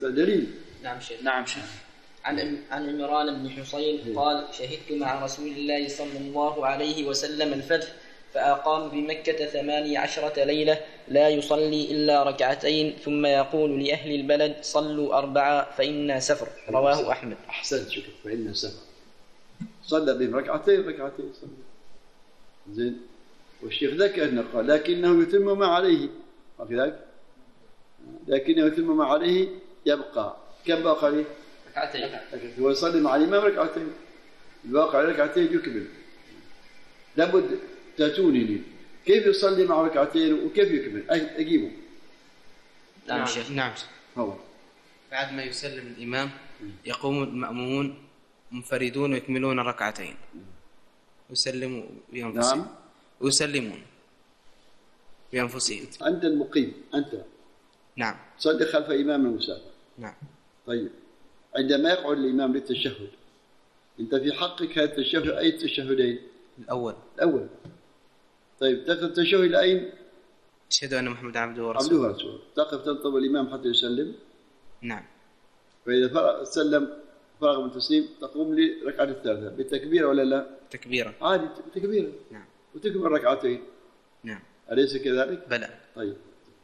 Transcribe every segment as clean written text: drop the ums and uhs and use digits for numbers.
دليل. نعم شيخ. نعم شيخ. عن عمران بن حصين قال: شهدت مع رسول الله صلى الله عليه وسلم الفتح، فأقام بمكة 18 ليلة لا يصلي إلا ركعتين، ثم يقول لأهل البلد: صلوا 4 فإنا سفر. رواه أحمد. أحسنت، شكرا. فإنا سفر. صلى بهم ركعتين صلى. زين. والشيخ ذكر أنه قال: لكنه يتم ما عليه. وكذلك لكنه يتم ما عليه يبقى. كم باقي عليه؟ ركعتين. هو يصلي مع الإمام ركعتين، الواقع عليه ركعتين يكمل. لابد تأتوني لي كيف يصلي مع ركعتين وكيف يكمل. أجيبه. نعم شيخ. نعم. هو بعد ما يسلم الإمام يقوم المأمومون منفردون ويكملون ركعتين ويسلموا بأنفسهم. نعم. ويسلمون بأنفسهم. أنت المقيم، أنت نعم. صلي خلف إمام المسافر. نعم. طيب، عندما يقعد الإمام للتشهد، أنت في حقك هذا التشهد أي التشهدين؟ الأول. طيب، تقف التشهد الأين؟ أشهد أن محمد عبده ورسوله. تقف تنتظر الإمام حتى يسلم. نعم. فإذا سلم فرغ من التسليم تقوم لركعة الثالثة بالتكبير ولا لا؟ تكبيرا. عادي تكبيرا. نعم. وتكبر ركعتين. نعم. أليس كذلك؟ بلى. طيب.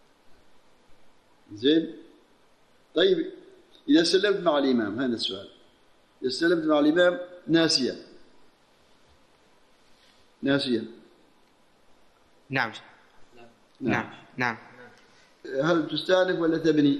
زين. طيب، إذا سلمت مع الإمام، هذا السؤال، إذا سلمت مع الإمام ناسيا. نعم. نعم. هل تستأنف ولا تبني؟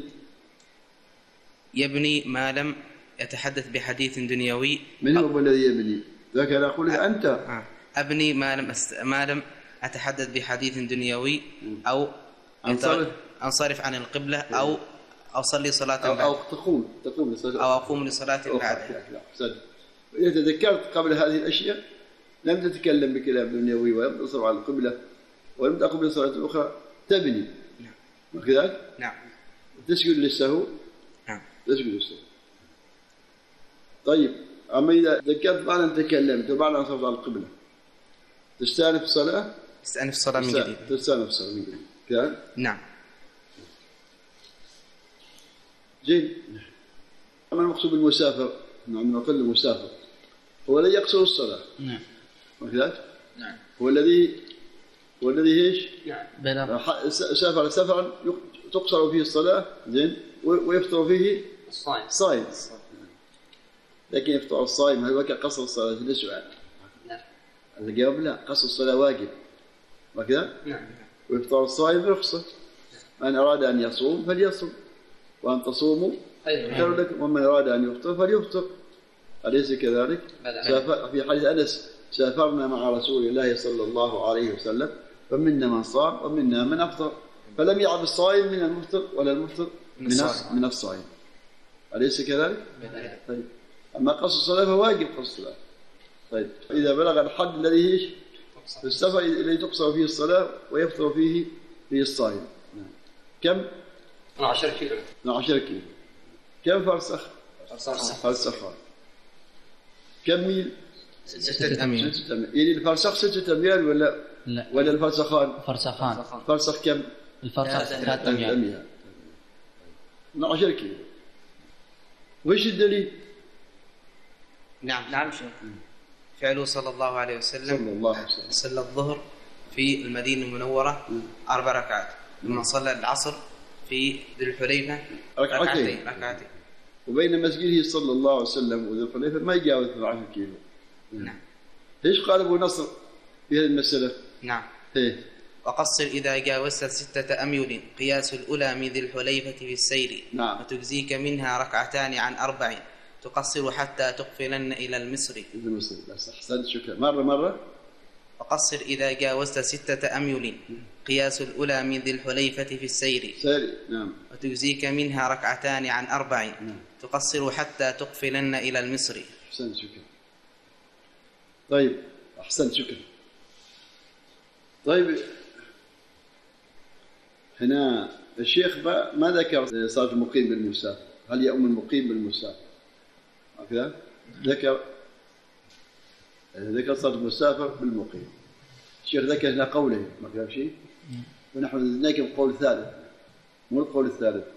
يبني ما لم يتحدث بحديث دنيوي. من هو الذي يبني؟ ذاك أنا أقول أنت. أبني ما لم أتحدث بحديث دنيوي، أو أنصرف عن القبلة، أو أصلي صلاة بعد، أو تقوم لصلاة، أو أقوم لصلاة بعد. إذا تذكرت قبل هذه الأشياء لم تتكلم بكلام دنيوي ولم تصرف على القبلة ولم تقم لصلاة أخرى تبني. نعم. وكذلك؟ نعم. تسجد للسهو. نعم. تسجد للسهو. طيب، أما إذا ذكرت بعد أن تكلمت وبعد أن صرفت على القبلة تستأنف الصلاة؟ تستأنف الصلاة من جديد. تستأنف الصلاة من جديد. كذا؟ نعم. زين. أما المقصود بالمسافر، نعم، نقول المسافر هو الذي يقصر الصلاة. نعم. وكذلك؟ نعم. هو الذي ايش؟ نعم. سافر سفرا تقصر فيه الصلاة، زين، ويفطر فيه الصائم. لكن يفطر الصائم هل وقع قصر الصلاة؟ هذا سؤال. نعم. الجواب لا، قصر الصلاة واجب. وكذا؟ نعم. ويفطر الصائم رخصة. من أراد أن يصوم فليصوم، وأن تصوموا خير لكم، ومن أراد أن يفطر فليفطر. أليس كذلك؟ في حديث أنس: سافرنا مع رسول الله صلى الله عليه وسلم فمنا من صام ومنا من أفطر، فلم يعب الصائم من المفطر ولا المفطر من الصائم. أليس كذلك؟ طيب، أما قصر الصلاة فواجب قصر الصلاة. طيب، إذا بلغ الحد الذي ايش؟ في السفر الذي تقصر فيه الصلاة ويفطر فيه الصائم. كم؟ 12 كيلو. 12 كيلو. كم فرسخ؟ فرسخان. كم ميل؟ 6 أميال. يعني الفرسخ 6 أميال ولا الفرسخان؟ فرسخ كم؟ الفرسخ 3 أميال. 12 كيلو. وإيش الدليل؟ نعم شيخ. فعله صلى الله عليه وسلم صلى الظهر في المدينة المنورة 4 ركعات، ثم صلى العصر في ذي الحليفة ركعتين. وبين مسجده صلى الله عليه وسلم وذي الحليفة ما يجاوز 12 كيلو. نعم. ايش قال ابو نصر في هذه المسألة؟ نعم. وقصر إذا جاوزت 6 أميال قياس الأولى من ذي الحليفة في السير. نعم. وتجزيك منها 2 ركعتان عن 4 تقصر حتى تقفلن إلى المصر. بس أحسنت، شكرا. مرة. وقصر إذا جاوزت 6 أميال قياس الأولى من ذي الحليفة في السير. نعم. وتجزيك منها 2 ركعتان عن 4 نعم. تقصر حتى تقفلن إلى المصر. أحسنت، شكرا. طيب، أحسنت، شكرا. طيب، هنا الشيخ ما ذكر صلاة المقيم بالمسافر، هل يؤم المقيم بالمسافر؟ هكذا ذكر صلاة المسافر بالمقيم. الشيخ ذكر هنا قوله، ما كان شيء، ونحن نذكر قول ثالث، مو القول الثالث.